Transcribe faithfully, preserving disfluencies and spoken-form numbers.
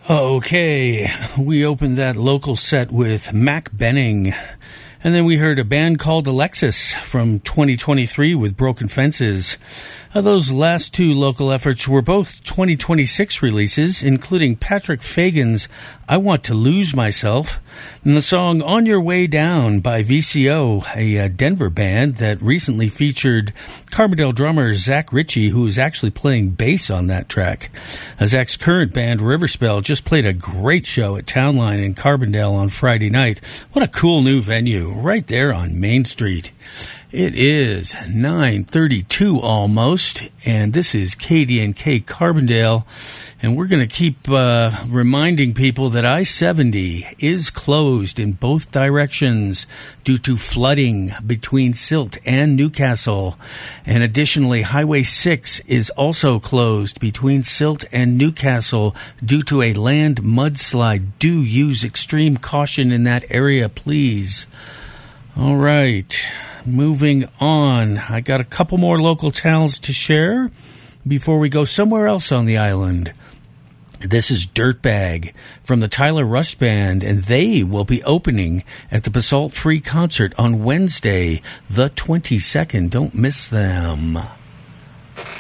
Okay, we opened that local set with Mac Benning. And then we heard a band called Alexis from twenty twenty-three with Broken Fences. Uh, those last two local efforts were both twenty twenty-six releases, including Patrick Fagan's I Want to Lose Myself, and the song On Your Way Down by V C O, a uh, Denver band that recently featured Carbondale drummer Zach Ritchie, who is actually playing bass on that track. Uh, Zach's current band, Riverspell, just played a great show at Townline in Carbondale on Friday night. What a cool new venue, right there on Main Street. It is nine thirty-two almost, and this is K D N K Carbondale, and we're going to keep uh, reminding people that I seventy is closed in both directions due to flooding between Silt and Newcastle. And additionally, Highway six is also closed between Silt and Newcastle due to a land mudslide. Do use extreme caution in that area, please. All right. Moving on, I got a couple more local tales to share before we go somewhere else on the island. This is Dirtbag from the Tyler Rust Band, and they will be opening at the Basalt Free Concert on Wednesday, the twenty-second. Don't miss them.